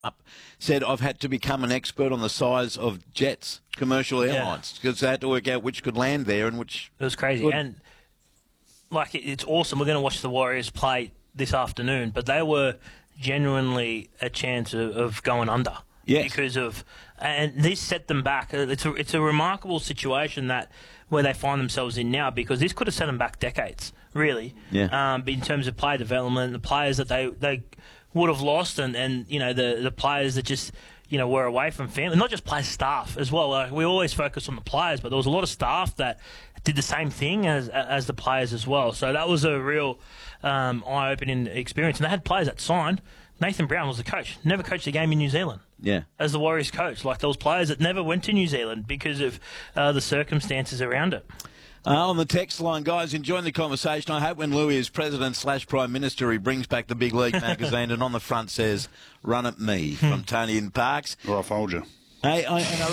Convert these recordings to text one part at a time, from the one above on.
up, said, I've had to become an expert on the size of jets, commercial airlines, because they had to work out which could land there and which... It was crazy. And, it's awesome. We're going to watch the Warriors play this afternoon, but they were genuinely a chance of going under. Yes. Because of... And this set them back. It's a remarkable situation where they find themselves in now, because this could have set them back decades, really. Yeah. In terms of player development, the players that they would have lost, and the players that just were away from family, not just players, staff as well. We always focus on the players, but there was a lot of staff that did the same thing as the players as well. So that was a real eye-opening experience. And they had players that signed. Nathan Brown was the coach, never coached a game in New Zealand. Yeah. As the Warriors coach. Like, those players that never went to New Zealand because of the circumstances around it. On the text line, guys, enjoying the conversation. I hope when Louis is president/prime minister, he brings back the Big League magazine and on the front says, "Run at me," from Tony in Parks. Or I fold you. Hey,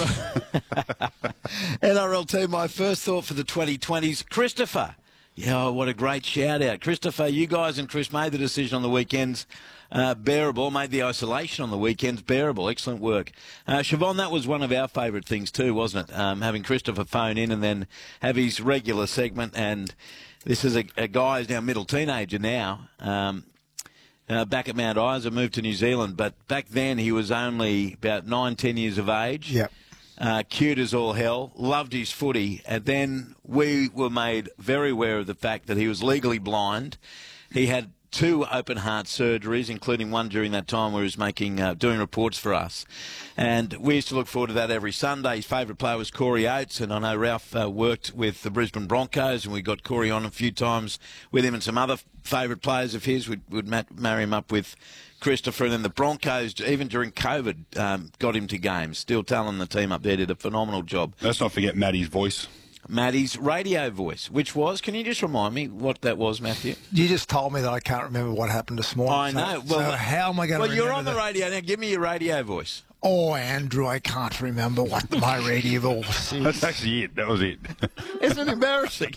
NRL team, my first thought for the 2020s, Christopher. Yeah, what a great shout-out. Christopher, you guys and Chris made the decision on the weekends bearable, made the isolation on the weekends bearable. Excellent work. Siobhan, that was one of our favourite things too, wasn't it? Having Christopher phone in and then have his regular segment. And this is a guy who's now middle teenager now, back at Mount Isa, moved to New Zealand. But back then he was only about 9-10 years of age. Yep. Cute as all hell, loved his footy, and then we were made very aware of the fact that he was legally blind. He had 2 open heart surgeries, including one during that time where he was doing reports for us. And we used to look forward to that every Sunday. His favourite player was Corey Oates, and I know Ralph worked with the Brisbane Broncos, and we got Corey on a few times with him and some other favourite players of his. We'd marry him up with Christopher, and then the Broncos, even during COVID, got him to games. Still telling the team up there did a phenomenal job. Let's not forget Maddie's voice. Maddie's radio voice, which was, can you just remind me what that was, Matthew? You just told me that I can't remember what happened this morning. I know. So how am I going to remember? Well, you're on the radio now. Give me your radio voice. Oh, Andrew, I can't remember what my radio voice is. That's actually it. That was it. Isn't it embarrassing?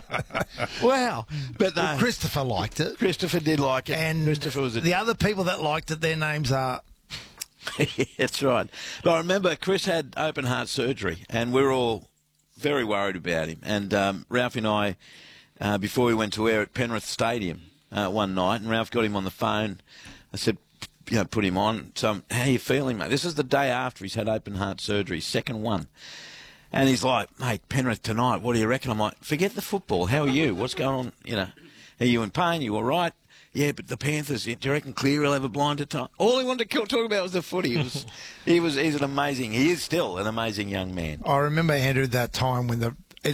Wow. But Well, Christopher liked it. Christopher did like it. And Christopher was the other people that liked it, their names are... That's right. But I remember Chris had open heart surgery, and we were all very worried about him. And Ralph and I, before we went to air at Penrith Stadium one night, and Ralph got him on the phone. I said, put him on. So, how are you feeling, mate? This is the day after he's had open heart surgery, second one. And he's like, mate, Penrith tonight, what do you reckon? I'm like, forget the football. How are you? What's going on? Are you in pain? You all right? Yeah, but the Panthers, do you reckon Cleary will have a blinder time? All he wanted to talk about was the footy. He's he is still an amazing young man. I remember, Andrew, that time when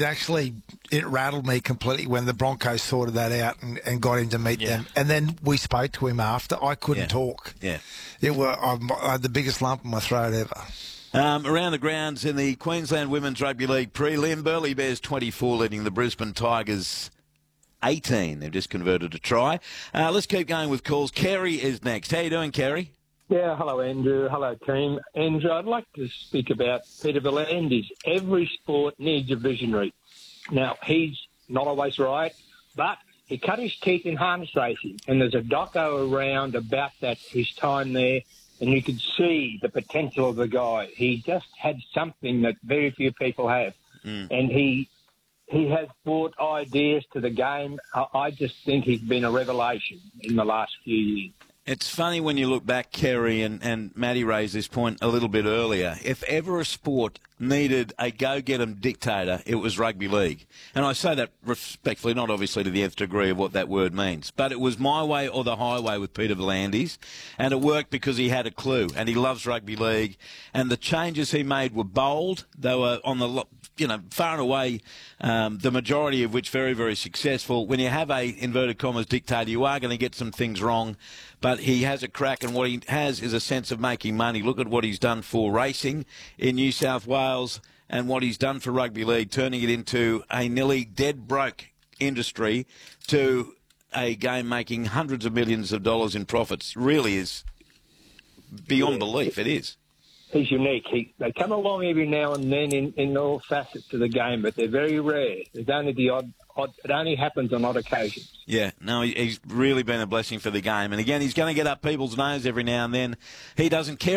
it rattled me completely when the Broncos sorted that out and got him to meet them. And then we spoke to him after. I couldn't talk. Yeah. I had the biggest lump in my throat ever. Around the grounds in the Queensland Women's Rugby League prelim, Burleigh Bears 24 leading the Brisbane Tigers 18. They've just converted a try. Let's keep going with calls. Kerry is next. How you doing, Kerry? Yeah, hello, Andrew. Hello, team. Andrew, I'd like to speak about Peter V'landys. Every sport needs a visionary. Now, he's not always right, but he cut his teeth in harness racing, and there's a doco around about that, his time there, and you could see the potential of the guy. He just had something that very few people have, and he has brought ideas to the game. I just think he's been a revelation in the last few years. It's funny when you look back, Kerry, and Matty raised this point a little bit earlier. If ever a sport needed a go-get-'em dictator, it was rugby league. And I say that respectfully, not obviously to the nth degree of what that word means. But it was my way or the highway with Peter V'landys, and it worked because he had a clue, and he loves rugby league. And the changes he made were bold. They were on the far and away, the majority of which very, very successful. When you have a, inverted commas, dictator, you are going to get some things wrong. But he has a crack, and what he has is a sense of making money. Look at what he's done for racing in New South Wales and what he's done for rugby league, turning it into a nearly dead broke industry to a game making hundreds of millions of dollars in profits. Really is beyond belief. It is. He's unique. They come along every now and then in all facets of the game, but they're very rare. There's only the odd. It only happens on odd occasions. Yeah, no, he's really been a blessing for the game. And again, he's going to get up people's nose every now and then. He doesn't care